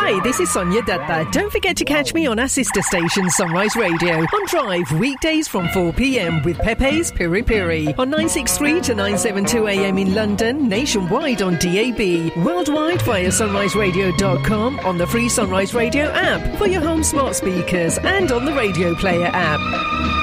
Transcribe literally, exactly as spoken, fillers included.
Hi, this is Sonia Datta. Don't forget to catch me on our sister station Sunrise Radio on Drive weekdays from four p.m. with Pepe's Piri Piri on nine sixty-three to nine seventy-two a.m. in London, nationwide on D A B, worldwide via sunrise radio dot com, on the free Sunrise Radio app for your home smart speakers and on the Radio Player app.